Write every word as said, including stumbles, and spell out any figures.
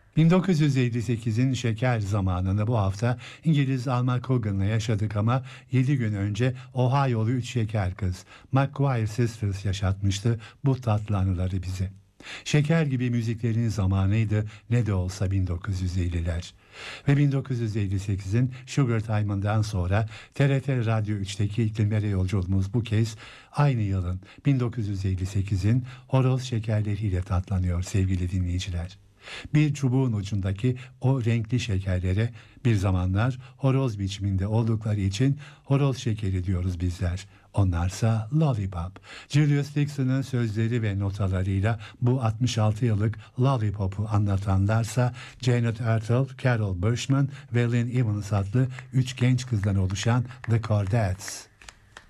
bin dokuz yüz elli sekizin şeker zamanını bu hafta İngiliz Alma Cogan'la yaşadık ama yedi gün önce Ohio'lu üç şeker kız McGuire Sisters yaşatmıştı bu tatlı anıları bize. Şeker gibi müziklerin zamanıydı ne de olsa bin dokuz yüz elliler. Ve bin dokuz yüz elli sekizin Sugar Time'ından sonra T R T Radyo üçteki iklimlere yolculuğumuz bu kez aynı yılın bin dokuz yüz elli sekizin horoz şekerleriyle tatlanıyor sevgili dinleyiciler. Bir çubuğun ucundaki o renkli şekerlere bir zamanlar horoz biçiminde oldukları için horoz şekeri diyoruz bizler. Onlarsa Lollipop. Julius Dixon'ın sözleri ve notalarıyla bu altmış altı yıllık Lollipop'u anlatanlarsa Janet Ertel, Carol Bushman ve Lynn Evans adlı üç genç kızdan oluşan The Chordettes.